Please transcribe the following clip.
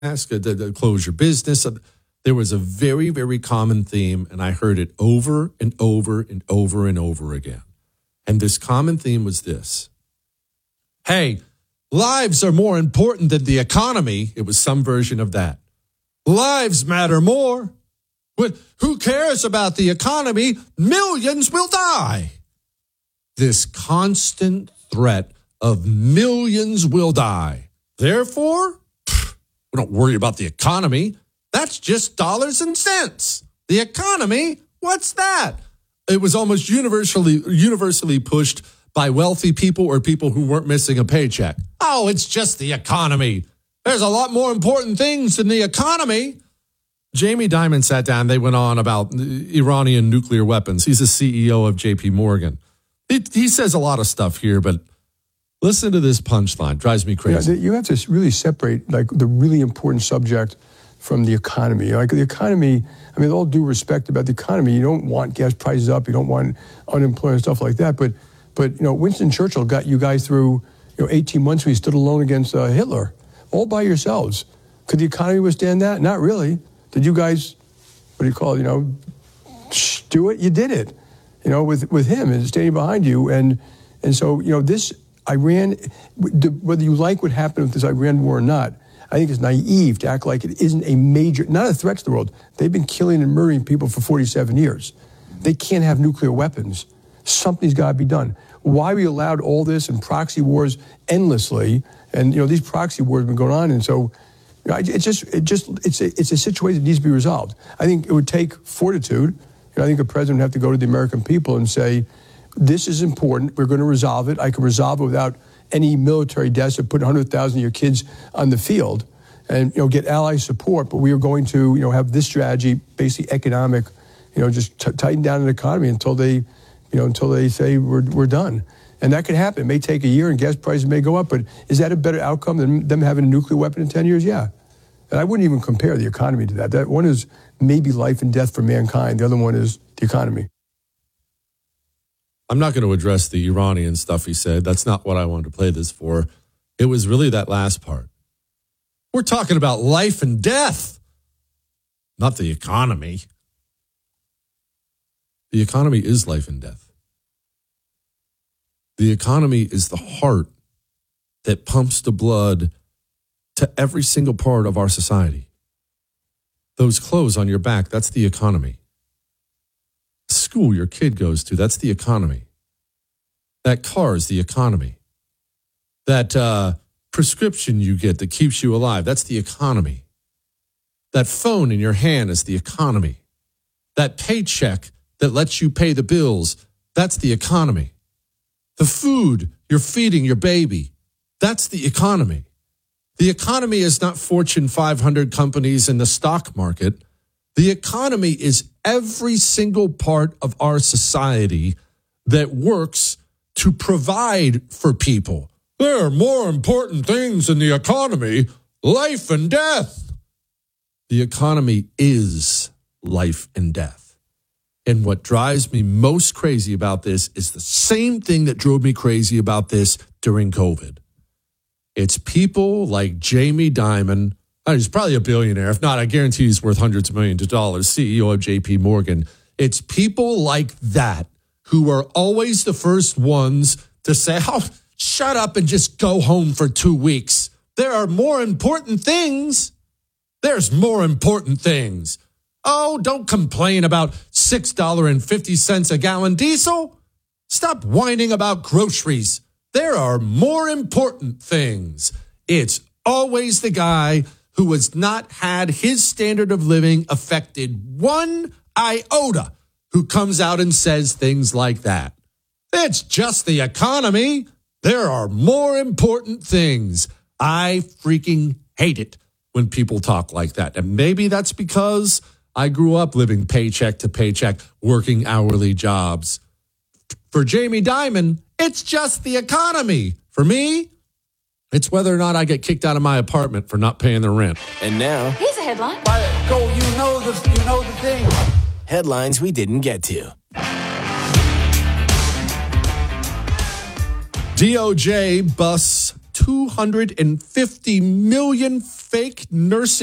to close your business. There was a very, very common theme, and I heard it over and over and over and over again. And this common theme was this. Hey, lives are more important than the economy. It was some version of that. Lives matter more. Who cares about the economy? Millions will die. This constant threat of millions will die. Therefore, we don't worry about the economy. That's just dollars and cents. The economy, what's that? It was almost universally pushed by wealthy people or people who weren't missing a paycheck. Oh, it's just the economy. There's a lot more important things than the economy. Jamie Dimon sat down. They went on about Iranian nuclear weapons. He's the CEO of JP Morgan. He says a lot of stuff here, but listen to this punchline. Drives me crazy. You have to really separate like the really important subject from the economy. Like the economy, I mean, with all due respect about the economy, you don't want gas prices up, you don't want unemployment, stuff like that. But Winston Churchill got you guys through 18 months when he stood alone against Hitler, all by yourselves. Could the economy withstand that? Not really. Did you guys, what do you call it, do it? You did it, with him and standing behind you. And so, this Iran, whether you like what happened with this Iran war or not, I think it's naive to act like it isn't not a threat to the world. They've been killing and murdering people for 47 years. They can't have nuclear weapons. Something's got to be done. Why we allowed all this and proxy wars endlessly, and these proxy wars have been going on, and so it's a situation that needs to be resolved. I think it would take fortitude. I think a president would have to go to the American people and say, this is important. We're going to resolve it. I can resolve it without any military deaths or put 100,000 of your kids on the field and, get ally support. But we are going to, have this strategy, basically economic, just tighten down the economy until they say we're done. And that could happen. It may take a year and gas prices may go up. But is that a better outcome than them having a nuclear weapon in 10 years? Yeah. And I wouldn't even compare the economy to that. That one is maybe life and death for mankind. The other one is the economy. I'm not going to address the Iranian stuff he said. That's not what I wanted to play this for. It was really that last part. We're talking about life and death, not the economy. The economy is life and death. The economy is the heart that pumps the blood to every single part of our society. Those clothes on your back, that's the economy. School your kid goes to, that's the economy. That car is the economy. That prescription you get that keeps you alive, that's the economy. That phone in your hand is the economy. That paycheck that lets you pay the bills, that's the economy. The food you're feeding your baby, that's the economy. The economy is not Fortune 500 companies in the stock market. The economy is every single part of our society that works to provide for people. There are more important things in the economy, life and death. The economy is life and death. And what drives me most crazy about this is the same thing that drove me crazy about this during COVID. It's people like Jamie Dimon. He's probably a billionaire. If not, I guarantee he's worth hundreds of millions of dollars, CEO of JP Morgan. It's people like that who are always the first ones to say, oh, shut up and just go home for 2 weeks. There are more important things. There's more important things. Oh, don't complain about $6.50 a gallon diesel. Stop whining about groceries. There are more important things. It's always the guy who has not had his standard of living affected one iota who comes out and says things like that. It's just the economy. There are more important things. I freaking hate it when people talk like that. And maybe that's because I grew up living paycheck to paycheck, working hourly jobs. For Jamie Dimon, it's just the economy. For me, it's whether or not I get kicked out of my apartment for not paying the rent. And now, here's a headline. Go, you know the thing. Headlines we didn't get to. DOJ busts 250 million fake nursing